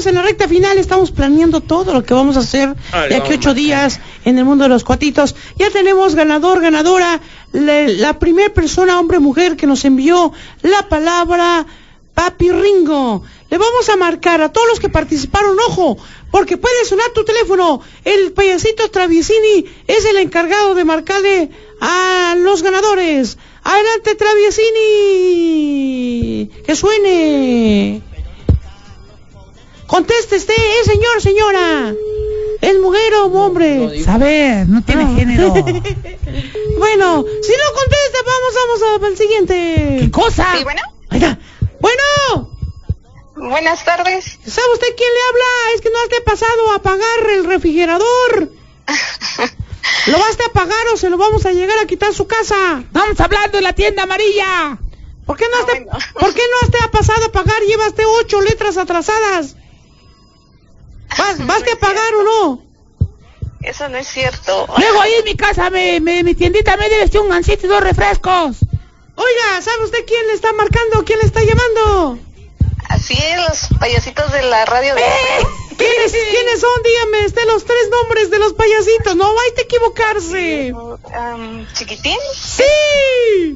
en la recta final, estamos planeando todo lo que vamos a hacer de aquí 8 días en el mundo de los cuatitos. Ya tenemos ganador, ganadora, la primera persona, hombre, mujer, que nos envió la palabra Papi Ringo. Le vamos a marcar a todos los que participaron, ojo, porque puede sonar tu teléfono. El payasito Traviesini es el encargado de marcarle a los ganadores. Adelante, Traviesini, que suene. Conteste usted, señor, señora. ¿Es mujer o hombre? Saber, no tiene género. Bueno, si no contesta, vamos al siguiente. ¿Qué cosa? Sí, bueno. Oiga, bueno. Buenas tardes. ¿Sabe usted quién le habla? Es que no esté pasado a apagar el refrigerador. ¿Lo va a apagar o se lo vamos a llegar a quitar su casa? Estamos hablando de la tienda amarilla. ¿Por qué no esté pasado a pagar? Llevaste 8 letras atrasadas. ¿Vas a pagar o no? Eso no es cierto. Luego ahí en mi casa, mi tiendita me debes un gansito y 2 refrescos. Oiga, ¿sabe usted quién le está marcando? ¿Quién le está llamando? Así es, los payasitos de la radio de... ¿Quiénes son? Dígame, los 3 nombres de los payasitos. No vaya a equivocarse. ¿Chiquitín? ¡Sí!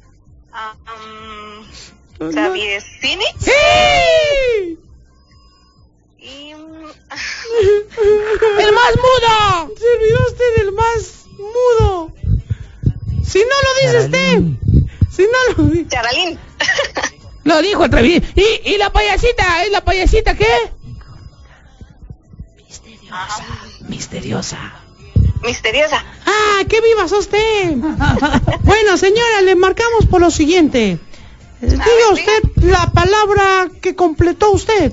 ¿Traviesini? ¡Sí! Y... ¡El más mudo! Se olvidó usted del más mudo. Si no lo dice usted. Si no lo dice. Charalín. Lo dijo otra vez. ¿Y la payasita? ¿Es la payasita qué? Misteriosa. ¡Ah, qué vivas usted! Bueno, señora, le marcamos por lo siguiente. Diga usted la palabra que completó usted.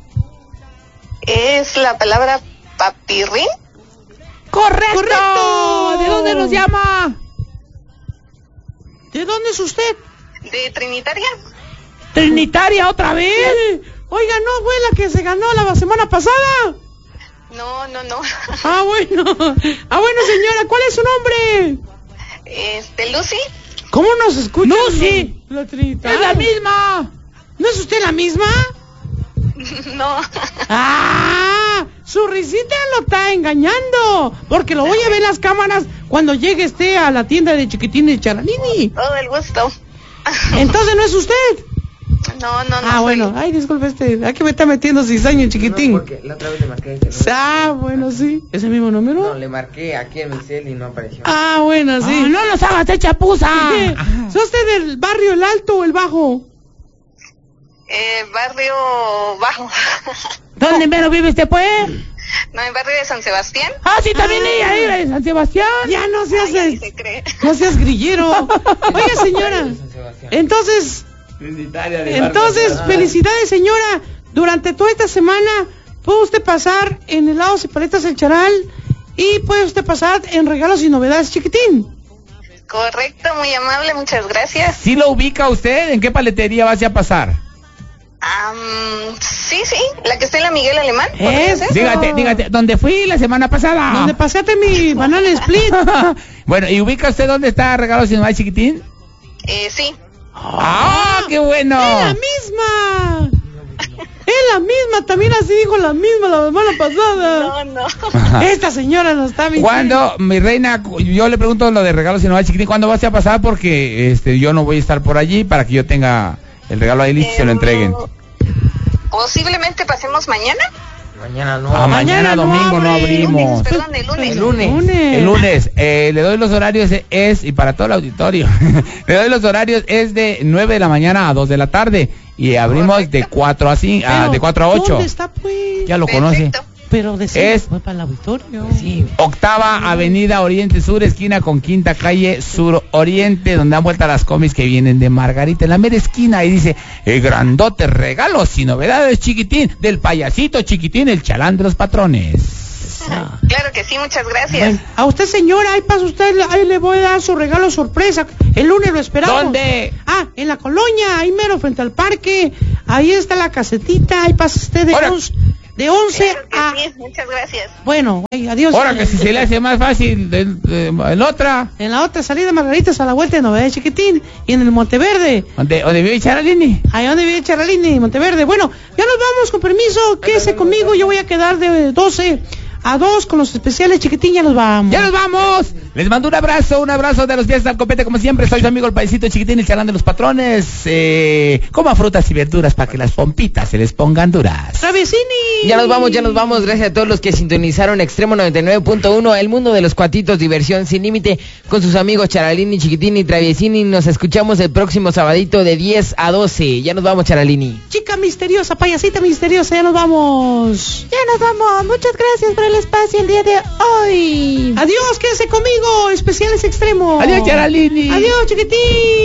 Es la palabra papirrín. ¡Correcto! ¿De dónde nos llama? ¿De dónde es usted? ¿De Trinitaria? ¿Trinitaria otra vez? Oiga, ¿no fue la que se ganó la semana pasada? No. Ah, bueno, señora, ¿cuál es su nombre? Lucy. ¿Cómo nos escucha? Lucy. La Trinitaria. Es la misma. ¿No es usted la misma? No. ¡Ah! Su risita lo está engañando, porque lo voy a ver en las cámaras cuando llegue a la tienda de Chiquitín y Charalini. Todo el gusto. Entonces, ¿no es usted? No. Ah, bueno. Ay, disculpe, aquí me está metiendo cizaño en Chiquitín. No, porque la otra vez le marqué ese número. Ah, bueno, sí. ¿Es el mismo número? No, le marqué aquí en mi cel y no apareció. Ah, bueno, sí. No nos hagas de chapuza. ¿Sos usted del barrio el alto o el bajo? Barrio Bajo. ¿Dónde menos vive usted, pues? No, en barrio de San Sebastián. Ah, sí, también ella vive en San Sebastián. Ya no seas... Ay, se cree. No seas grillero. Oiga, señora. Entonces, felicidades, señora. Durante toda esta semana puede usted pasar en helados y paletas El Charal y puede usted pasar en regalos y novedades Chiquitín. Correcto, muy amable, muchas gracias. ¿Sí lo ubica usted? ¿En qué paletería vas a pasar? Sí, la que está en la Miguel Alemán. Dígate, ¿dónde fui la semana pasada? ¿Dónde pasaste mi banana split? Bueno, ¿y ubica usted dónde está Regalos y Novedades Chiquitín? Sí. ¡Ah, qué bueno! ¡Es la misma! También así dijo la misma la semana pasada. No. Esta señora nos está mintiendo. Cuando, mi reina, yo le pregunto lo de Regalos y Novedades Chiquitín, ¿cuándo vas a pasar? Porque yo no voy a estar por allí para que yo tenga el regalo ahí listo y se lo entreguen. Posiblemente pasemos mañana. Mañana no. Mañana domingo no abrimos. Perdón, el lunes. El lunes. Le doy los horarios y para todo el auditorio. Le doy los horarios es de 9 de la mañana a 2 de la tarde y abrimos de 4 a 5, de 4 a 8. ¿Dónde está, pues? Ya lo conoce. Pero fue para el auditorio. Sí. Octava Avenida Oriente Sur, esquina con Quinta Calle Sur Oriente, donde dan vuelta las comis que vienen de Margarita, en la mera esquina, y dice, el grandote regalos y novedades Chiquitín, del payasito Chiquitín, el chalán de los patrones. Claro que sí, muchas gracias. Bueno, a usted, señora, ahí pasa usted, ahí le voy a dar su regalo sorpresa. El lunes lo esperamos. ¿Dónde? En la colonia, ahí mero frente al parque. Ahí está la casetita, ahí pasa usted de Ahora, De 11 a... Sí, muchas gracias. Bueno, adiós. Ahora que si se le hace más fácil en otra. En la otra salida de Margaritas a la vuelta de Novedad Chiquitín y en el Monteverde. ¿Dónde vive Charalini? Ahí donde vive Charalini, Monteverde. Bueno, ya nos vamos, con permiso. Quédese conmigo, yo voy a quedar de 12 a 2 con los especiales, Chiquitín, ya nos vamos. ¡Ya nos vamos! Les mando un abrazo de los pies al copete, como siempre. Soy su amigo el paisito Chiquitín, el charlán de los patrones. Coma frutas y verduras para que las pompitas se les pongan duras. Travesini. Ya nos vamos. Gracias a todos los que sintonizaron Extremo 99.1, el mundo de los cuatitos, diversión sin límite, con sus amigos Charalini, Chiquitín y Traviesini. Nos escuchamos el próximo sabadito de 10 a 12. Ya nos vamos, Charalini. Chica misteriosa, payasita misteriosa, ya nos vamos. Ya nos vamos. Muchas gracias por el espacio el día de hoy. Adiós, quédese conmigo, especiales extremos. Adiós, Charalini. Adiós, Chiquitín.